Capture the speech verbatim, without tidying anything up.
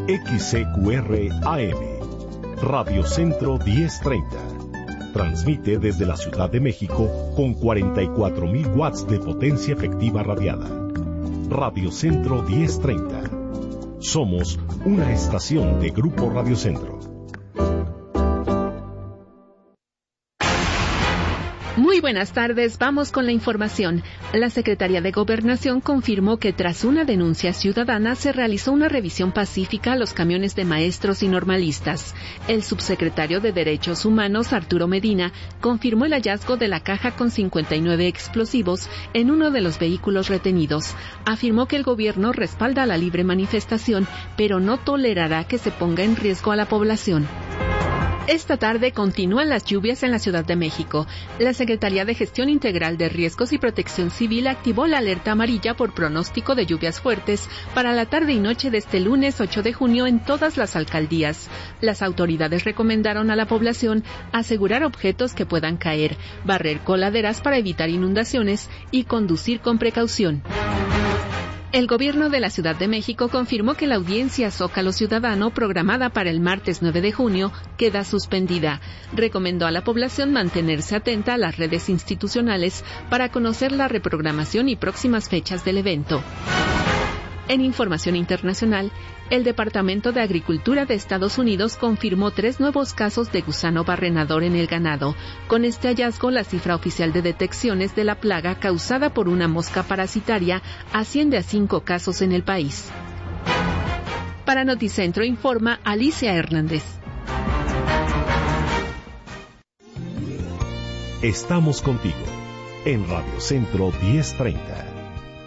X C Q R A M, Radio Centro diez treinta. Transmite desde la Ciudad de México con cuarenta y cuatro mil watts de potencia efectiva radiada. Radio Centro diez treinta. Somos una estación de Grupo Radio Centro. Muy buenas tardes, vamos con la información. La Secretaría de Gobernación confirmó que tras una denuncia ciudadana se realizó una revisión pacífica a los camiones de maestros y normalistas. El subsecretario de Derechos Humanos, Arturo Medina, confirmó el hallazgo de la caja con cincuenta y nueve explosivos en uno de los vehículos retenidos. Afirmó que el gobierno respalda la libre manifestación, pero no tolerará que se ponga en riesgo a la población. Esta tarde continúan las lluvias en la Ciudad de México. La Secretaría de Gestión Integral de Riesgos y Protección Civil activó la alerta amarilla por pronóstico de lluvias fuertes para la tarde y noche de este lunes ocho de junio en todas las alcaldías. Las autoridades recomendaron a la población asegurar objetos que puedan caer, barrer coladeras para evitar inundaciones y conducir con precaución. El gobierno de la Ciudad de México confirmó que la audiencia Zócalo Ciudadano, programada para el martes nueve de junio, queda suspendida. Recomendó a la población mantenerse atenta a las redes institucionales para conocer la reprogramación y próximas fechas del evento. En información internacional, el Departamento de Agricultura de Estados Unidos confirmó tres nuevos casos de gusano barrenador en el ganado. Con este hallazgo, la cifra oficial de detecciones de la plaga causada por una mosca parasitaria asciende a cinco casos en el país. Para Noticentro informa Alicia Hernández. Estamos contigo en Radio Centro diez treinta.